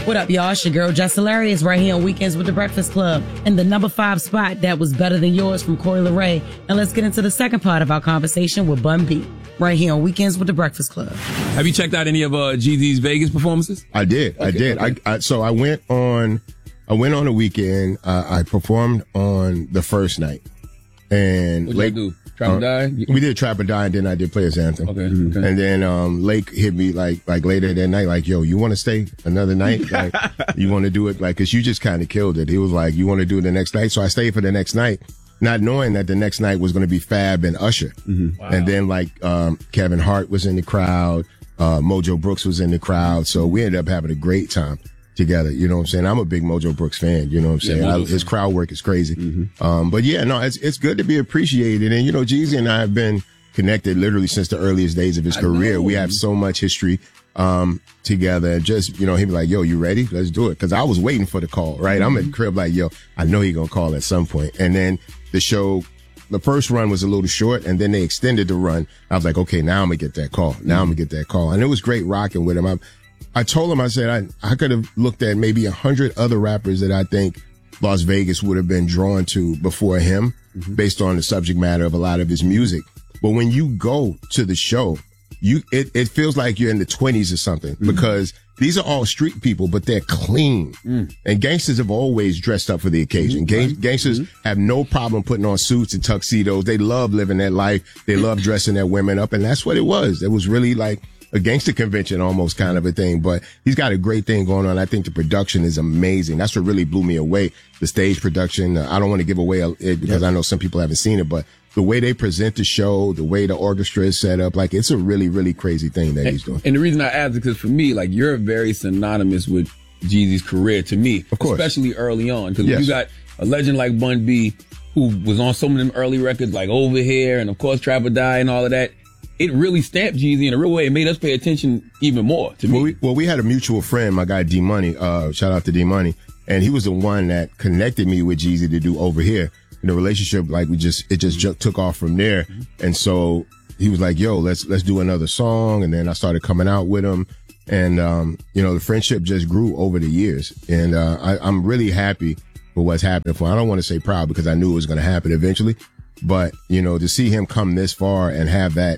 What up, y'all? It's your girl, Just Hilarious, right here on Weekends with the Breakfast Club. And the number 5 spot, that was Better Than Yours from Coi Leray. And let's get into the second part of our conversation with Bun B, right here on Weekends with the Breakfast Club. Have you checked out any of Jeezy's Vegas performances? I did. Okay. So I went on a weekend. I performed on the first night. And what did you do? Trap or Die? We did Trap or Die, and then I did Players Anthem. Okay. And then Lake hit me like later that night, like, yo, you want to stay another night? Like, you want to do it? Like, cause you just kind of killed it. He was like, you want to do it the next night? So I stayed for the next night, not knowing that the next night was going to be Fab and Usher. Mm-hmm. Wow. And then Kevin Hart was in the crowd. Mojo Brooks was in the crowd. So we ended up having a great time together. You know what I'm saying? I'm a big Mojo Brooks fan. You know what I'm saying? His crowd work is crazy. Mm-hmm. But yeah, no, it's good to be appreciated. And, you know, Jeezy and I have been connected literally since the earliest days of his career. We have so much history, together. And just, you know, he'd be like, yo, you ready? Let's do it. Cause I was waiting for the call, right? Mm-hmm. I'm at the crib like, yo, I know he gonna call at some point. And then the show, the first run was a little short, and then they extended the run. I was like, okay, now I'm gonna get that call. And it was great rocking with him. I told him, I said, I could have looked at maybe 100 other rappers that I think Las Vegas would have been drawn to before him, based on the subject matter of a lot of his music. But when you go to the show, it feels like you're in the 20s or something, because these are all street people, but they're clean. And gangsters have always dressed up for the occasion. Gangsters have no problem putting on suits and tuxedos. They love living that life. They love dressing their women up. And that's what it was. It was really like a gangster convention almost kind of a thing, but he's got a great thing going on. I think the production is amazing. That's what really blew me away. The stage production. I don't want to give away it because I know some people haven't seen it, but the way they present the show, the way the orchestra is set up, like, it's a really, really crazy thing that he's doing. And the reason I asked is because for me, like, you're very synonymous with Jeezy's career to me, of course, especially early on. Because you got a legend like Bun B, who was on some of them early records, like Over Here and of course Trap or Die and all of that. It really stamped Jeezy in a real way. It made us pay attention even more to me. Well, we had a mutual friend, my guy D Money. Shout out to D Money, and he was the one that connected me with Jeezy to do Over Here. And the relationship, like, it just took off from there. And so he was like, yo, let's do another song. And then I started coming out with him. And, you know, the friendship just grew over the years. And, I'm really happy for what's happening for him. I don't want to say proud because I knew it was going to happen eventually. But, you know, to see him come this far and have that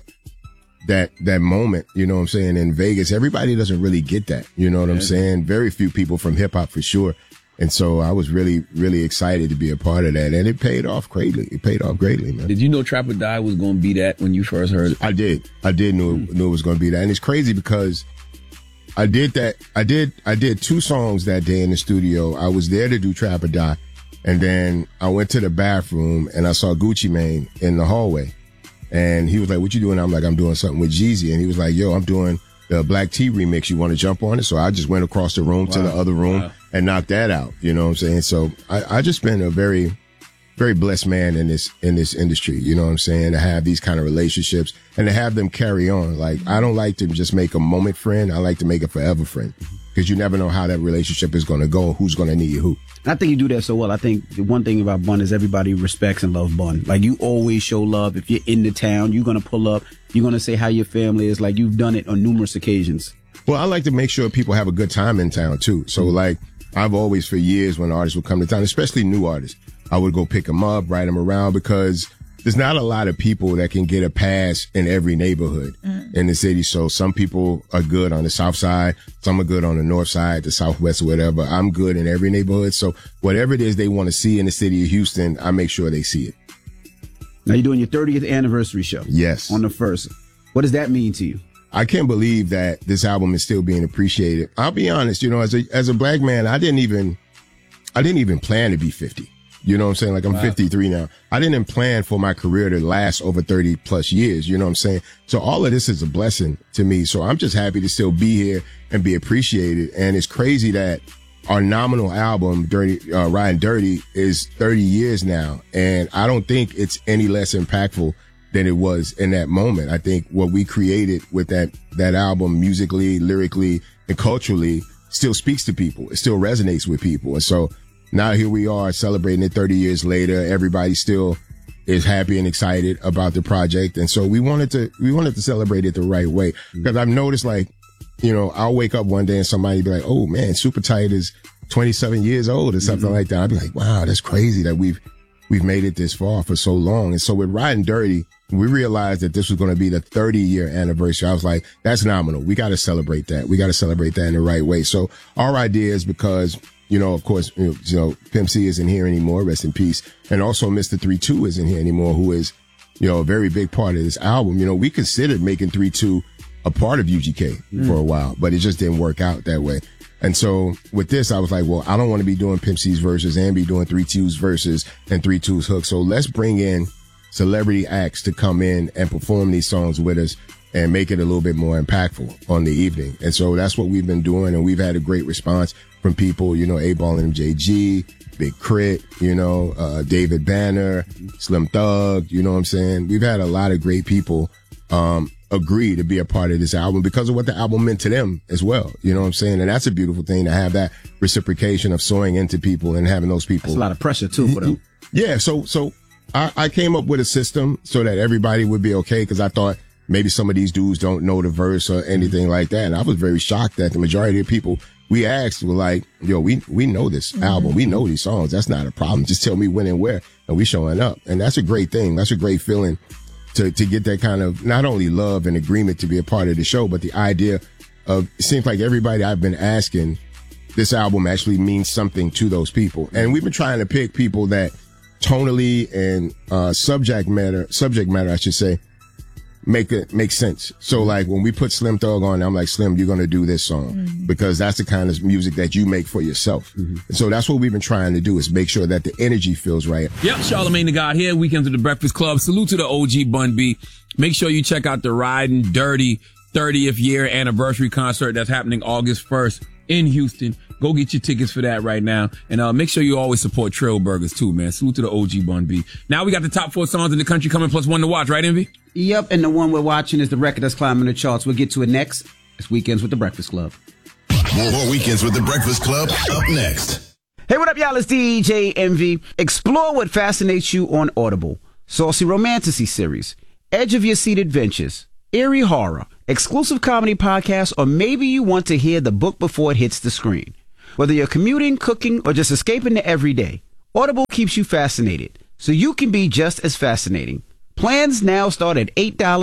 moment, you know what I'm saying, in Vegas, everybody doesn't really get that. You know what I'm saying? Very few people from hip hop for sure. And so I was really, really excited to be a part of that. And it paid off greatly. Man. Did you know Trap or Die was going to be that when you first heard it? I did know it was going to be that. And it's crazy because I did 2 songs that day in the studio. I was there to do Trap or Die. And then I went to the bathroom and I saw Gucci Mane in the hallway. And he was like, what you doing? I'm like, I'm doing something with Jeezy. And he was like, yo, I'm doing the Black T remix. You want to jump on it? So I just went across the room to the other room and knocked that out. You know what I'm saying? So I just been a very, very blessed man in this industry. You know what I'm saying? To have these kind of relationships and to have them carry on. Like, I don't like to just make a moment friend. I like to make a forever friend, because you never know how that relationship is going to go, who's going to need who. I think you do that so well. I think the one thing about Bun is everybody respects and loves Bun. Like, you always show love. If you're in the town, you're going to pull up. You're going to say how your family is. Like, you've done it on numerous occasions. Well, I like to make sure people have a good time in town too. So like, I've always, for years, when artists would come to town, especially new artists, I would go pick them up, ride them around, because there's not a lot of people that can get a pass in every neighborhood in the city. So some people are good on the south side. Some are good on the north side, the southwest, or whatever. I'm good in every neighborhood. So whatever it is they want to see in the city of Houston, I make sure they see it. Now, you're doing your 30th anniversary show. Yes. On the 1st. What does that mean to you? I can't believe that this album is still being appreciated. I'll be honest, you know, as a black man, I didn't even plan to be 50. You know what I'm saying? Like, I'm 53 now. I didn't plan for my career to last over 30 plus years. You know what I'm saying? So all of this is a blessing to me. So I'm just happy to still be here and be appreciated. And it's crazy that our nominal album, Riding Dirty, is 30 years now. And I don't think it's any less impactful than it was in that moment. I think what we created with that album, musically, lyrically, and culturally, still speaks to people. It still resonates with people. And so now here we are celebrating it 30 years later. Everybody still is happy and excited about the project. And so we wanted to celebrate it the right way. Because I've noticed, like, I'll wake up one day and somebody be like, oh man, Super Tight is 27 years old or something like that. I'd be like, wow, that's crazy that we've made it this far for so long. And so with Riding Dirty, we realized that this was going to be the 30-year anniversary. I was like, that's nominal. We got to celebrate that. We got to celebrate that in the right way. So our idea is because, of course, Pimp C isn't here anymore. Rest in peace. And also Mr. 3-2 isn't here anymore, who is, a very big part of this album. We considered making 3-2 a part of UGK for a while, but it just didn't work out that way. And so with this, I was like, well, I don't want to be doing Pimp C's verses and be doing 3-2's verses and 3-2's hook. So let's bring in celebrity acts to come in and perform these songs with us and make it a little bit more impactful on the evening. And so that's what we've been doing. And we've had a great response from people, A-Ball and MJG, Big Crit, David Banner, Slim Thug, you know what I'm saying? We've had a lot of great people, agree to be a part of this album because of what the album meant to them as well. You know what I'm saying? And that's a beautiful thing to have that reciprocation of sewing into people and having those people. That's a lot of pressure too for them. Yeah. So I came up with a system so that everybody would be okay, because I thought maybe some of these dudes don't know the verse or anything like that. And I was very shocked that the majority of people we asked were like, yo, we know this album. We know these songs. That's not a problem. Just tell me when and where, and we showing up. And that's a great thing. That's a great feeling to get that kind of not only love and agreement to be a part of the show, but the idea of, it seems like everybody I've been asking, this album actually means something to those people. And we've been trying to pick people that tonally and subject matter, I should say, make sense. So like when we put Slim Thug on, I'm like, Slim, you're going to do this song because that's the kind of music that you make for yourself. And so that's what we've been trying to do, is make sure that the energy feels right. Yep, Charlamagne the God here, Weekends with the Breakfast Club. Salute to the OG Bun B. Make sure you check out the Riding Dirty 30th year anniversary concert that's happening August 1st in Houston. Go get your tickets for that right now. And make sure you always support Trail Burgers too, man. Salute to the OG Bun B. Now we got the top 4 songs in the country coming, plus one to watch, right, Envy? Yep, and the one we're watching is the record that's climbing the charts. We'll get to it next. It's Weekends with the Breakfast Club. More Weekends with the Breakfast Club up next. Hey, what up, y'all? It's DJ Envy. Explore what fascinates you on Audible. Saucy Romanticy series, edge of your seat adventures, eerie horror, exclusive comedy podcasts, or maybe you want to hear the book before it hits the screen. Whether you're commuting, cooking, or just escaping the everyday, Audible keeps you fascinated, so you can be just as fascinating. Plans now start at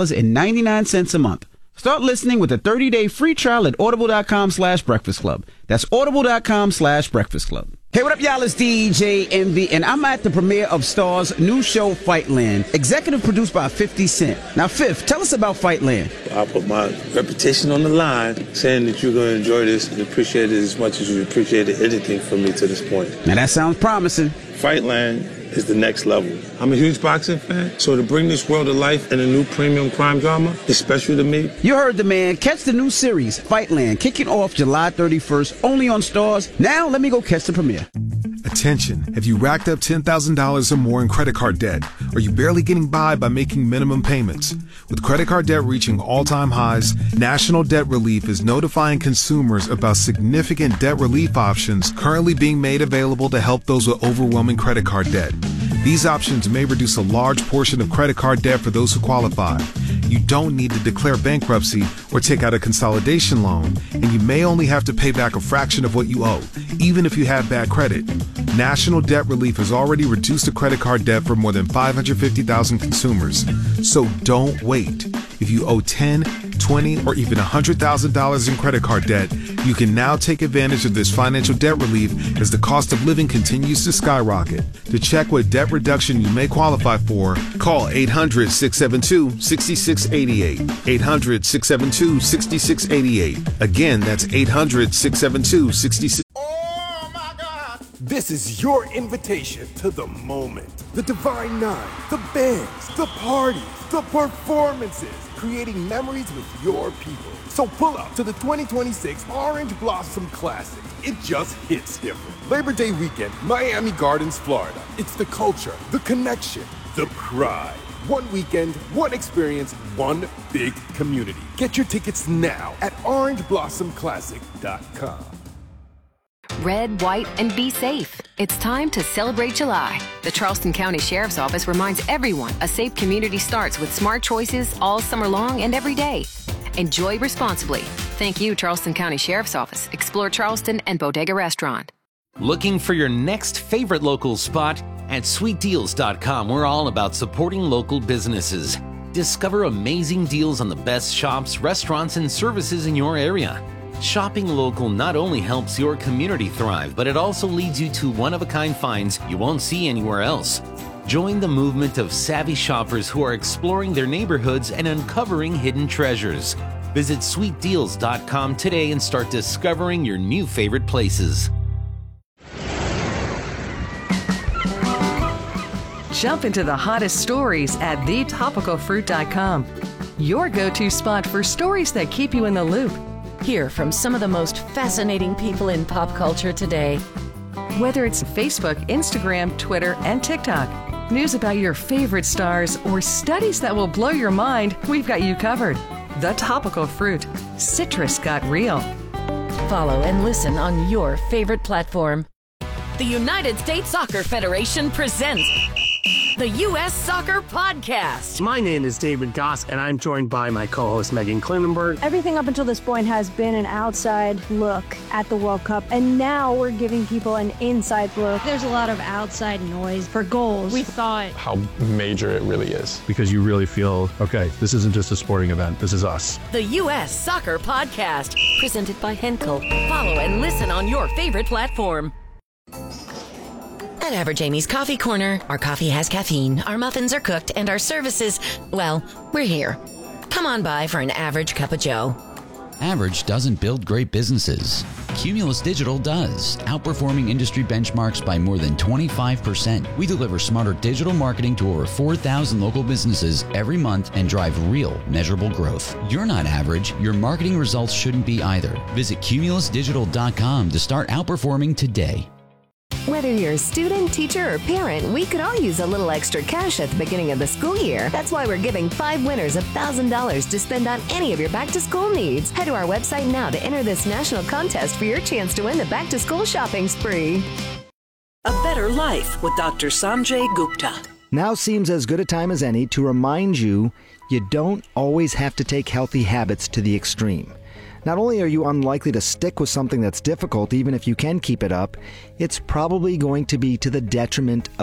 $8.99 a month. Start listening with a 30-day free trial at audible.com/breakfast club. That's audible.com/breakfast club. Hey, what up, y'all? It's DJ Envy, and I'm at the premiere of Star's new show, Fightland, executive produced by 50 Cent. Now, Fifth, tell us about Fightland. I put my reputation on the line, saying that you're going to enjoy this and appreciate it as much as you appreciated anything from me to this point. Now, that sounds promising. Fightland is the next level. I'm a huge boxing fan, so to bring this world to life in a new premium crime drama is special to me. You heard the man. Catch the new series, Fightland, kicking off July 31st, only on Starz. Now, let me go catch the premiere. Attention, have you racked up $10,000 or more in credit card debt? Are you barely getting by making minimum payments? With credit card debt reaching all-time highs, National Debt Relief is notifying consumers about significant debt relief options currently being made available to help those with overwhelming credit card debt. These options may reduce a large portion of credit card debt for those who qualify. You don't need to declare bankruptcy or take out a consolidation loan, and you may only have to pay back a fraction of what you owe, even if you have bad credit. National Debt Relief has already reduced the credit card debt for more than 550,000 consumers. So don't wait. If you owe $10, $20, or even $100,000 in credit card debt, you can now take advantage of this financial debt relief as the cost of living continues to skyrocket. To check what debt reduction you may qualify for, call 800-672-6688. 800-672-6688. Again, that's 800-672-6688. Oh my God! This is your invitation to the moment. The Divine Nine, the bands, the parties, the performances, creating memories with your people. So pull up to the 2026 Orange Blossom Classic. It just hits different. Labor Day weekend, Miami Gardens, Florida. It's the culture, the connection, the pride. One weekend, one experience, one big community. Get your tickets now at orangeblossomclassic.com. Red, white, and be safe. It's time to celebrate July. The Charleston County Sheriff's Office reminds everyone a safe community starts with smart choices all summer long and every day. Enjoy responsibly. Thank you, Charleston County Sheriff's Office, Explore Charleston, and Bodega Restaurant. Looking for your next favorite local spot? At sweetdeals.com, we're all about supporting local businesses. Discover amazing deals on the best shops, restaurants, and services in your area. Shopping local not only helps your community thrive, but it also leads you to one-of-a-kind finds you won't see anywhere else. Join the movement of savvy shoppers who are exploring their neighborhoods and uncovering hidden treasures. Visit sweetdeals.com today and start discovering your new favorite places. Jump into the hottest stories at thetopicalfruit.com. Your go-to spot for stories that keep you in the loop. Hear from some of the most fascinating people in pop culture today. Whether it's Facebook, Instagram, Twitter, and TikTok, news about your favorite stars, or studies that will blow your mind, we've got you covered. The Topical Fruit. Citrus got real. Follow and listen on your favorite platform. The United States Soccer Federation presents the U.S. Soccer Podcast. My name is David Goss, and I'm joined by my co-host Megan Klinenberg. Everything up until this point has been an outside look at the World Cup, and now we're giving people an inside look. There's a lot of outside noise for goals. We thought how major it really is, because you really feel, okay, this isn't just a sporting event, this is us. The U.S. Soccer Podcast, presented by Henkel. Follow and listen on your favorite platform. At Average Amy's Coffee Corner, our coffee has caffeine, our muffins are cooked, and our services, well, we're here. Come on by for an average cup of joe. Average doesn't build great businesses. Cumulus Digital does, outperforming industry benchmarks by more than 25%. We deliver smarter digital marketing to over 4,000 local businesses every month and drive real, measurable growth. You're not average. Your marketing results shouldn't be either. Visit cumulusdigital.com to start outperforming today. Whether you're a student, teacher, or parent, we could all use a little extra cash at the beginning of the school year. That's why we're giving 5 winners $1,000 to spend on any of your back-to-school needs. Head to our website now to enter this national contest for your chance to win the back-to-school shopping spree. A Better Life with Dr. Sanjay Gupta. Now seems as good a time as any to remind you don't always have to take healthy habits to the extreme. Not only are you unlikely to stick with something that's difficult, even if you can keep it up, it's probably going to be to the detriment